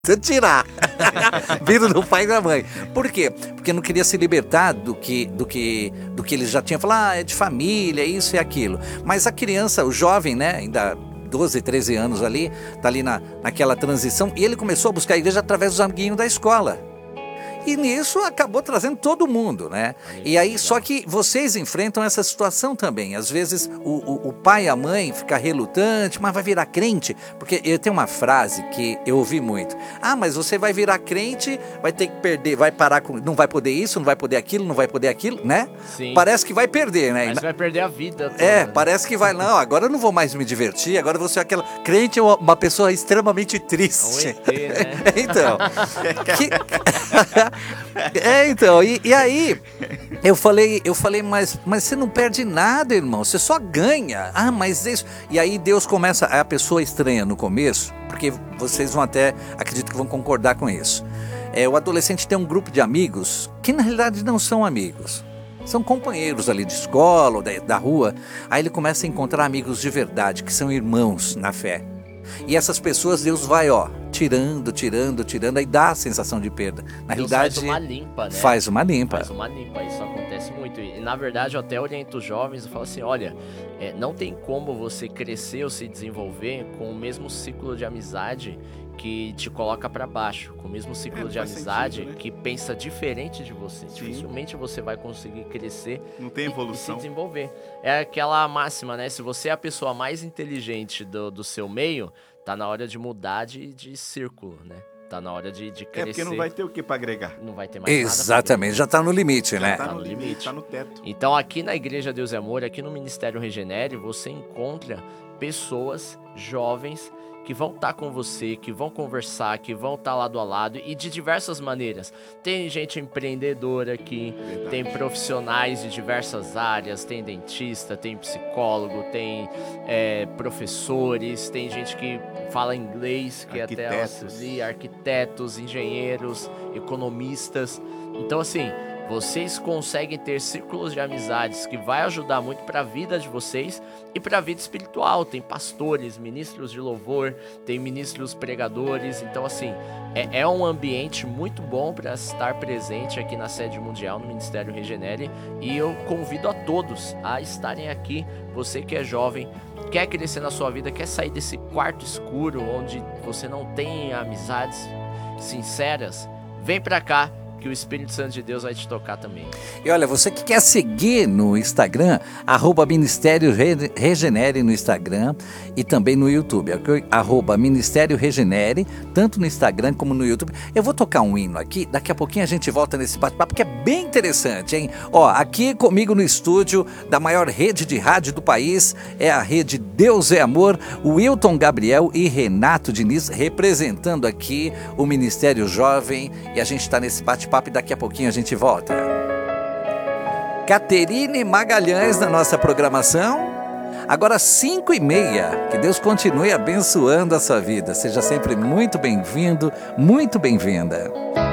tirar. Vindo do pai e da mãe. Por quê? Porque não queria se libertar do que eles já tinham falado, é de família, isso e aquilo. Mas a criança, o jovem, né, ainda 12, 13 anos ali, tá ali naquela transição, e ele começou a buscar a igreja através dos amiguinhos da escola. E nisso acabou trazendo todo mundo, né? E aí, só que vocês enfrentam essa situação também. Às vezes o pai e a mãe ficam relutantes, mas vai virar crente. Porque eu tenho uma frase que eu ouvi muito. Ah, mas você vai virar crente, vai ter que perder, vai parar com... Não vai poder isso, não vai poder aquilo, não vai poder aquilo, né? Sim. Parece que vai perder, né? Mas vai perder a vida toda, É, né? Parece que vai... Não, agora eu não vou mais me divertir, agora você é aquela... Crente é uma pessoa extremamente triste. É um ET, né? Então... então, e aí eu falei, mas você não perde nada, irmão, você só ganha. Ah, mas isso... E aí Deus começa, a pessoa estranha no começo, porque vocês vão até, acredito que vão concordar com isso. O adolescente tem um grupo de amigos que na realidade não são amigos. São companheiros ali de escola ou da rua. Aí ele começa a encontrar amigos de verdade, que são irmãos na fé. E essas pessoas Deus vai, tirando, aí dá a sensação de perda. Na Deus realidade, faz uma limpa, né? Faz uma limpa, isso acontece muito. E na verdade eu até oriento os jovens e falo assim, olha, não tem como você crescer ou se desenvolver com o mesmo ciclo de amizade que te coloca pra baixo, com o mesmo ciclo de amizade sentido, né? Que pensa diferente de você. Sim. Dificilmente você vai conseguir crescer. Não tem evolução. E se desenvolver. É aquela máxima, né? Se você é a pessoa mais inteligente do seu meio, tá na hora de mudar de círculo, né? Tá na hora de crescer. Porque não vai ter o que pra agregar. Não vai ter mais Exatamente, nada. Já tá no limite, né? Tá no limite, tá no teto. Então aqui na Igreja Deus é Amor, aqui no Ministério Regenere, você encontra pessoas jovens que vão estar com você, que vão conversar, que vão estar lado a lado e de diversas maneiras. Tem gente empreendedora aqui, tem profissionais de diversas áreas, tem dentista, tem psicólogo, tem professores, tem gente que fala inglês, que até auxilia, arquitetos, engenheiros, economistas. Então assim, vocês conseguem ter círculos de amizades que vai ajudar muito para a vida de vocês e para a vida espiritual. Tem pastores, ministros de louvor, tem ministros pregadores. Então, assim, é um ambiente muito bom para estar presente aqui na sede mundial, no Ministério Regenere. E eu convido a todos a estarem aqui. Você que é jovem, quer crescer na sua vida, quer sair desse quarto escuro onde você não tem amizades sinceras, vem para cá, que o Espírito Santo de Deus vai te tocar também. E olha, você que quer seguir no Instagram, @Ministério Regenere no Instagram e também no YouTube, @Ministério Regenere, tanto no Instagram como no YouTube. Eu vou tocar um hino aqui, daqui a pouquinho a gente volta nesse bate-papo, que é bem interessante, hein? Aqui comigo no estúdio da maior rede de rádio do país, é a rede Deus é Amor, o Wilton Gabriel e Renato Diniz, representando aqui o Ministério Jovem, e a gente está nesse bate-papo e daqui a pouquinho a gente volta. Caterine Magalhães na nossa programação. Agora 5h30. Que Deus continue abençoando a sua vida. Seja sempre muito bem-vindo, muito bem-vinda.